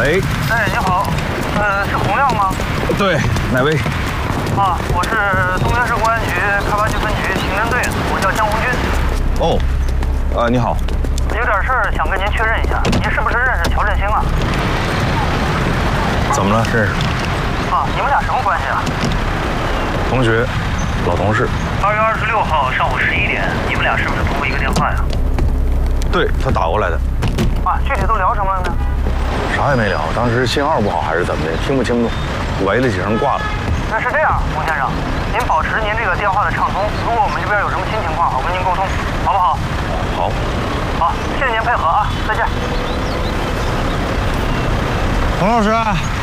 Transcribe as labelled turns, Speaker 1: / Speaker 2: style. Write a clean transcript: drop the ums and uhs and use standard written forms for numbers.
Speaker 1: 喂。
Speaker 2: 哎，你好，是洪亮吗？
Speaker 1: 对，哪位？
Speaker 2: 啊，我是东源市公安局开发区分局刑侦队的，我叫江红军。
Speaker 1: 哦，你好。
Speaker 2: 有点事儿想跟您确认一下，您是不是认识乔振兴啊？
Speaker 1: 怎么了？认识？
Speaker 2: 啊，你们俩什么关系啊？
Speaker 1: 同学，老同事。
Speaker 2: 2月26号上午11点，你们俩是不是通过一个电话呀？
Speaker 1: 对，他打过来的。
Speaker 2: 啊，具体都聊什么了呢？
Speaker 1: 啥也没聊，当时信号不好还是怎么的，听不清楚，喂了几声挂了。
Speaker 2: 那是这样，洪先生，您保持您这个电话的畅通，如果我们这边有什么新情况，我跟您沟通，好不好？
Speaker 1: 好。
Speaker 2: 好，谢谢您配合啊，再见。
Speaker 3: 洪老师。